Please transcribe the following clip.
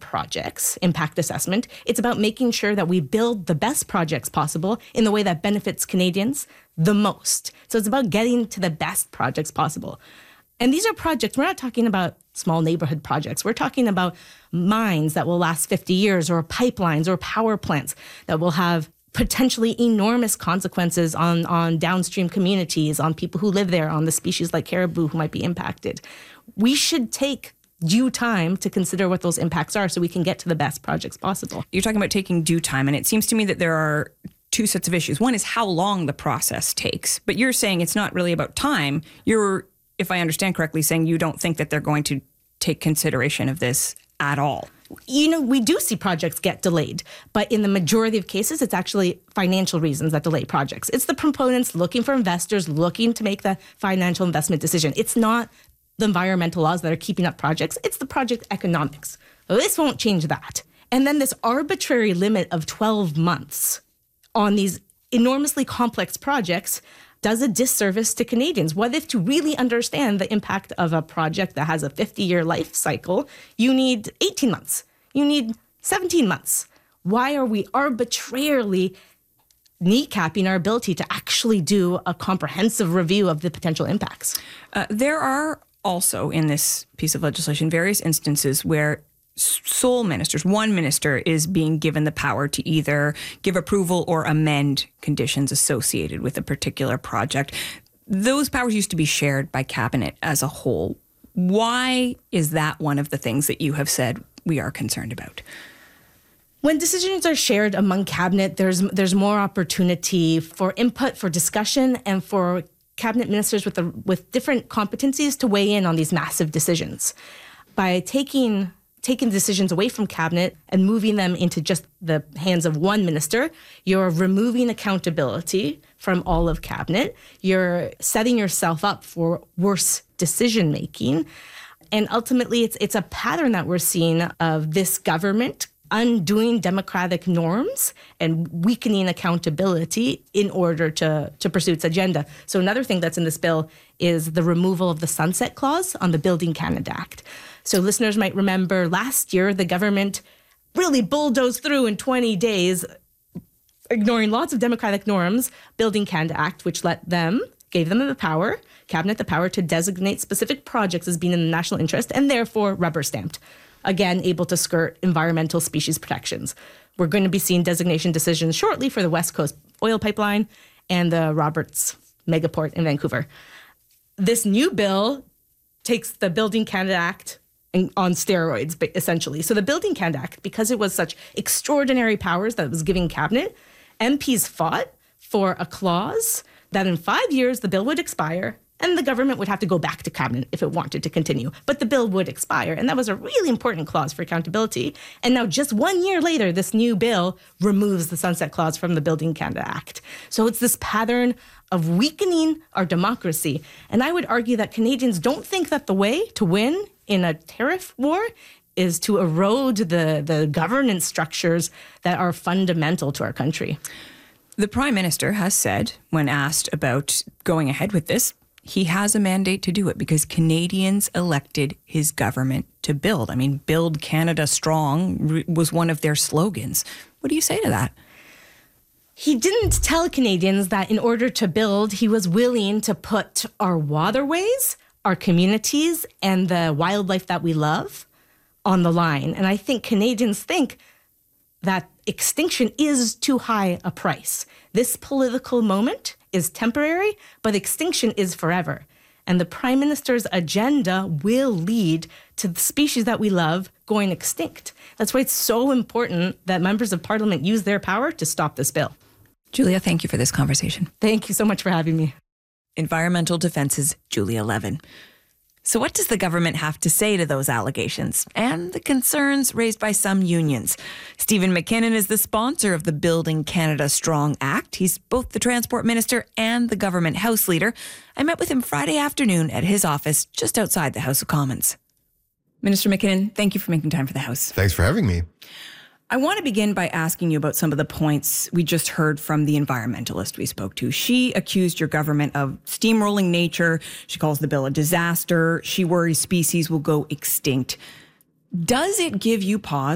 projects, impact assessment. It's about making sure that we build the best projects possible in the way that benefits Canadians the most. So it's about getting to the best projects possible. And these are projects, we're not talking about small neighborhood projects. We're talking about mines that will last 50 years or pipelines or power plants that will have potentially enormous consequences on downstream communities, on people who live there, on the species like caribou who might be impacted. We should take due time to consider what those impacts are so we can get to the best projects possible. You're talking about taking due time, and it seems to me that there are two sets of issues. One is how long the process takes, but you're saying it's not really about time. You're, if I understand correctly, saying you don't think that they're going to take consideration of this at all. You know, we do see projects get delayed, but in the majority of cases, it's actually financial reasons that delay projects. It's the proponents looking for investors, looking to make the financial investment decision. It's not the environmental laws that are keeping up projects. It's the project economics. Well, this won't change that. And then this arbitrary limit of 12 months on these enormously complex projects does a disservice to Canadians. What if to really understand the impact of a project that has a 50-year life cycle, you need 18 months, you need 17 months. Why are we arbitrarily kneecapping our ability to actually do a comprehensive review of the potential impacts? There are also in this piece of legislation various instances where sole ministers, one minister is being given the power to either give approval or amend conditions associated with a particular project. Those powers used to be shared by cabinet as a whole. Why is that one of the things that you have said we are concerned about? When decisions are shared among cabinet, there's more opportunity for input, for discussion, and for cabinet ministers with different competencies to weigh in on these massive decisions. By taking decisions away from cabinet and moving them into just the hands of one minister, you're removing accountability from all of cabinet. You're setting yourself up for worse decision making. And ultimately, it's a pattern that we're seeing of this government undoing democratic norms and weakening accountability in order to pursue its agenda. So another thing that's in this bill is the removal of the sunset clause on the Building Canada Act. So listeners might remember last year, the government really bulldozed through in 20 days, ignoring lots of democratic norms, Building Canada Act, which gave them the power, cabinet the power to designate specific projects as being in the national interest and therefore rubber stamped. Again, able to skirt environmental species protections. We're going to be seeing designation decisions shortly for the West Coast oil pipeline and the Roberts megaport in Vancouver. This new bill takes the Building Canada Act on steroids, essentially. So the Building Canada Act, because it was such extraordinary powers that it was giving cabinet, MPs fought for a clause that in 5 years the bill would expire and the government would have to go back to cabinet if it wanted to continue. But the bill would expire. And that was a really important clause for accountability. And now just 1 year later, this new bill removes the sunset clause from the Building Canada Act. So it's this pattern of weakening our democracy. And I would argue that Canadians don't think that the way to win in a tariff war is to erode the governance structures that are fundamental to our country. The Prime Minister has said, when asked about going ahead with this, he has a mandate to do it because Canadians elected his government to build. I mean, Build Canada Strong was one of their slogans. What do you say to that? He didn't tell Canadians that in order to build, he was willing to put our waterways, our communities, and the wildlife that we love on the line. And I think Canadians think that extinction is too high a price. This political moment is temporary, but extinction is forever. And the Prime Minister's agenda will lead to the species that we love going extinct. That's why it's so important that members of Parliament use their power to stop this bill. Julia, thank you for this conversation. Thank you so much for having me. Environmental Defence's Julia Levin. So what does the government have to say to those allegations and the concerns raised by some unions? Stephen McKinnon is the sponsor of the Building Canada Strong Act. He's both the Transport Minister and the Government House Leader. I met with him Friday afternoon at his office just outside the House of Commons. Minister McKinnon, thank you for making time for the House. Thanks for having me. I want to begin by asking you about some of the points we just heard from the environmentalist we spoke to. She accused your government of steamrolling nature. She calls the bill a disaster. She worries species will go extinct. Does it give you pause